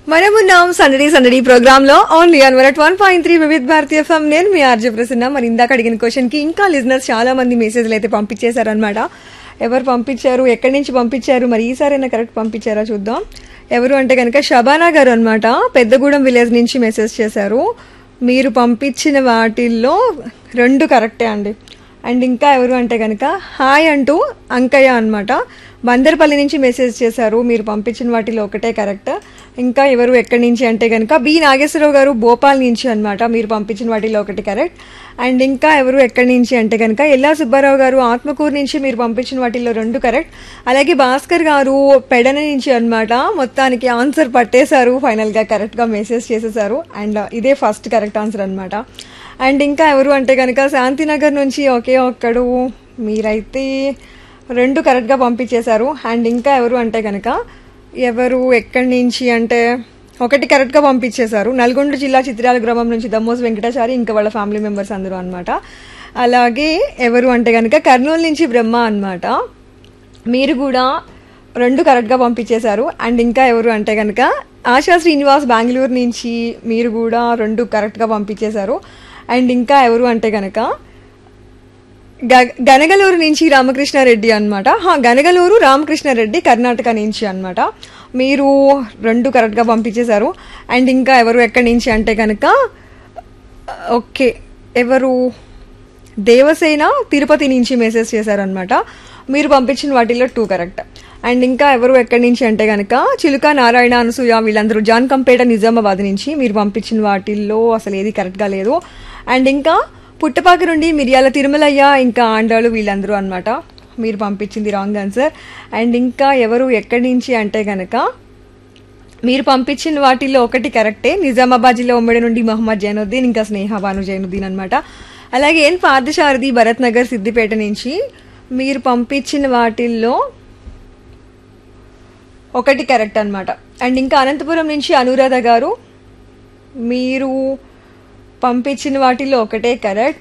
మనమున్నాం సందడి సందడి ప్రోగ్రామ్ లో ఓన్లీ ఆన్ 101.3 వివిధ భారతీయ ఎఫ్ఎం. నేను మీ ఆర్జే ప్రసన్న. మరి ఇందాక అడిగిన క్వశ్చన్ కి ఇంకా లిజనర్స్ చాలా మంది మెసేజ్లు అయితే పంపించేశారు అనమాట. ఎవరు పంపించారు, ఎక్కడి నుంచి పంపించారు, మరి ఈసారైనా కరెక్ట్ పంపించారా చూద్దాం. ఎవరు అంటే కనుక షబానా గారు అనమాట, పెద్దగూడెం విలేజ్ నుంచి మెసేజ్ చేశారు. మీరు పంపించిన వాటిల్లో 2 కరెక్టే అండి. అండ్ ఇంకా ఎవరు అంటే కనుక హాయ్ అంటూ అంకయ్య అనమాట, బందర్పల్లి నుంచి మెసేజ్ చేశారు. మీరు పంపించిన వాటిలో ఒకటే కరెక్ట్. ఇంకా ఎవరు ఎక్కడి నుంచి అంటే కనుక బి నాగేశ్వరరావు గారు భోపాల్ నుంచి అనమాట, మీరు పంపించిన వాటిలో ఒకటి కరెక్ట్. అండ్ ఇంకా ఎవరు ఎక్కడి నుంచి అంటే కనుక ఎల్లా సుబ్బారావు గారు ఆత్మకూరు నుంచి, మీరు పంపించిన వాటిల్లో 2 కరెక్ట్. అలాగే భాస్కర్ గారు పెడన నుంచి అనమాట, మొత్తానికి ఆన్సర్ పట్టేశారు, ఫైనల్గా కరెక్ట్గా మెసేజ్ చేసేసారు. అండ్ ఇదే ఫస్ట్ కరెక్ట్ ఆన్సర్ అనమాట. అండ్ ఇంకా ఎవరు అంటే కనుక శాంతినగర్ నుంచి ఒకే ఒక్కడు, మీరైతే 2 కరెక్ట్గా పంపించేశారు. అండ్ ఇంకా ఎవరు అంటే కనుక ఎవరు ఎక్కడి నుంచి అంటే ఒకటి కరెక్ట్గా పంపించేశారు. నల్గొండ జిల్లా చిత్రాల గ్రామం నుంచి దమ్మోస్ వెంకటాచారి, ఇంకా వాళ్ళ ఫ్యామిలీ మెంబర్స్ అందరూ అనమాట. అలాగే ఎవరు అంటే కనుక కర్నూలు నుంచి బ్రహ్మ అనమాట, మీరు కూడా 2 కరెక్ట్గా పంపించేశారు. అండ్ ఇంకా ఎవరు అంటే కనుక ఆశా శ్రీనివాస్ బెంగళూరు నుంచి, మీరు కూడా 2 కరెక్ట్గా పంపించేశారు. అండ్ ఇంకా ఎవరు అంటే కనుక గనగలూరు నుంచి రామకృష్ణారెడ్డి అనమాట, గనగలూరు రామకృష్ణారెడ్డి కర్ణాటక నుంచి అనమాట, మీరు 2 కరెక్ట్గా పంపించేశారు. అండ్ ఇంకా ఎవరు ఎక్కడి నుంచి అంటే కనుక ఓకే ఎవరు దేవసేన తిరుపతి నుంచి మెసేజ్ చేశారనమాట, మీరు పంపించిన వాటిల్లో 2 కరెక్ట్. అండ్ ఇంకా ఎవరు ఎక్కడి నుంచి అంటే కనుక చిలుక నారాయణ అనసూయ, వీళ్ళందరూ జాన్కంపేట నిజామాబాద్ నుంచి, మీరు పంపించిన వాటిల్లో అసలు ఏది కరెక్ట్గా లేదు. అండ్ ఇంకా పుట్టపాక నుండి మిరియాల తిరుమలయ్య, ఇంకా ఆండాలు, వీళ్ళందరూ అనమాట, మీరు పంపించింది రాంగ్ ఆన్సర్. అండ్ ఇంకా ఎవరు ఎక్కడి నుంచి అంటే కనుక మీరు పంపించిన వాటిల్లో ఒకటి కరెక్టే, నిజామాబాద్ జిల్లా ఉమ్మడి నుండి మహమ్మద్ జైనుద్దీన్, ఇంకా స్నేహ భాను జైనుద్దీన్ అనమాట. అలాగే ఎన్ పార్థసారథి భరత్ నగర్ సిద్దిపేట నుంచి, మీరు పంపించిన వాటిల్లో ఒకటి కరెక్ట్ అనమాట. అండ్ ఇంకా అనంతపురం నుంచి అనురాధ గారు, మీరు పంపించిన వాటిల్లో ఒకటే కరెక్ట్.